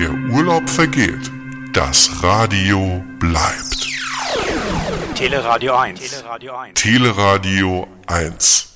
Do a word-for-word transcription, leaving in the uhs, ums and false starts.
Der Urlaub vergeht, das Radio bleibt. Teleradio eins. Teleradio eins.